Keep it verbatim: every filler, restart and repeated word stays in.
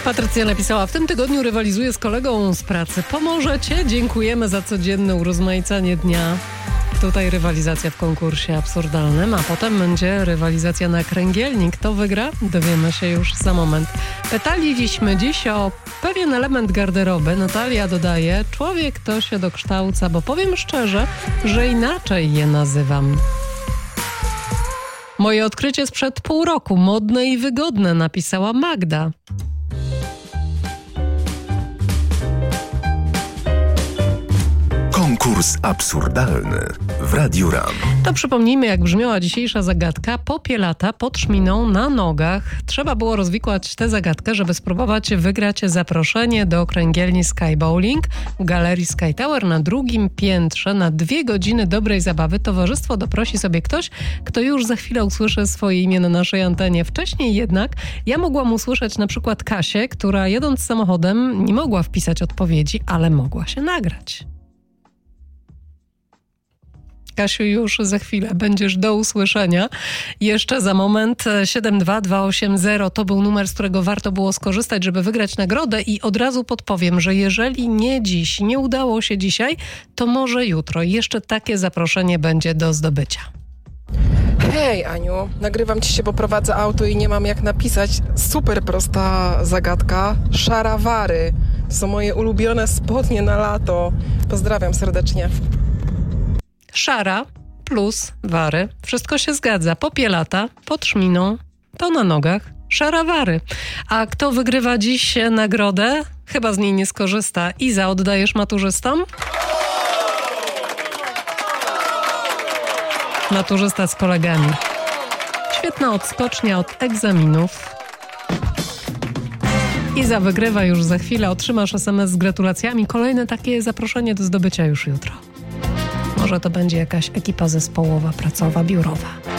Patrycja napisała: w tym tygodniu rywalizuję z kolegą z pracy. Pomożecie? Dziękujemy za codzienne urozmaicanie dnia. Tutaj rywalizacja w konkursie absurdalnym, a potem będzie rywalizacja na kręgielnik. Kto wygra? Dowiemy się już za moment. Pytaliśmy dziś o pewien element garderoby. Natalia dodaje: człowiek to się dokształca, bo powiem szczerze, że inaczej je nazywam. Moje odkrycie sprzed pół roku. Modne i wygodne, napisała Magda. Konkurs absurdalny w Radiu RAM. To przypomnijmy, jak brzmiała dzisiejsza zagadka. Popielata pod szminą na nogach. Trzeba było rozwikłać tę zagadkę, żeby spróbować wygrać zaproszenie do kręgielni Sky Bowling w Galerii Sky Tower na drugim piętrze na dwie godziny dobrej zabawy. Towarzystwo doprosi sobie ktoś, kto już za chwilę usłyszy swoje imię na naszej antenie. Wcześniej jednak ja mogłam usłyszeć na przykład Kasię, która jedąc samochodem nie mogła wpisać odpowiedzi, ale mogła się nagrać. Kasiu, już za chwilę będziesz do usłyszenia. Jeszcze za moment siedem dwa dwa osiem zero to był numer, z którego warto było skorzystać, żeby wygrać nagrodę, i od razu podpowiem, że jeżeli nie dziś, nie udało się dzisiaj, to może jutro jeszcze takie zaproszenie będzie do zdobycia. Hej Aniu, nagrywam ci się, bo prowadzę auto i nie mam jak napisać. Super prosta zagadka. Szarawary. To są moje ulubione spodnie na lato. Pozdrawiam serdecznie. Szara plus wary. Wszystko się zgadza. Popielata pod szminą, to na nogach szarawary. A kto wygrywa dziś nagrodę? Chyba z niej nie skorzysta. Iza, oddajesz maturzystom? Maturzysta z kolegami. Świetna odskocznia od egzaminów. Iza wygrywa już za chwilę. Otrzymasz es em es z gratulacjami. Kolejne takie zaproszenie do zdobycia już jutro. Może to będzie jakaś ekipa zespołowa, pracowa, biurowa.